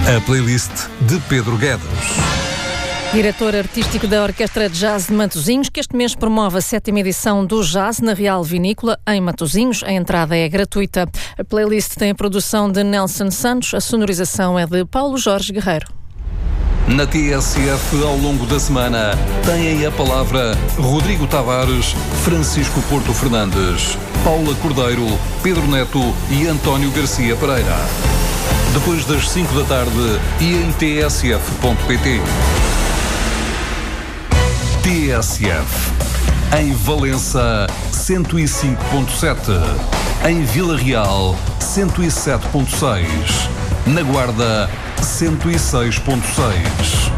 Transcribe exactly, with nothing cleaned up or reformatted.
A playlist de Pedro Guedes. Diretor artístico da Orquestra de Jazz de Matosinhos, que este mês promove a sétima edição do Jazz na Real Vinícola, em Matosinhos. A entrada é gratuita. A playlist tem a produção de Nelson Santos, a sonorização é de Paulo Jorge Guerreiro. Na T S F, ao longo da semana, têm a palavra Rodrigo Tavares, Francisco Porto Fernandes, Paula Cordeiro, Pedro Neto e António Garcia Pereira. Depois das cinco da tarde e em t s f ponto p t. T S F. Em Valença, cento e cinco ponto sete. Em Vila Real, cento e sete ponto seis. Na Guarda, cento e seis ponto seis.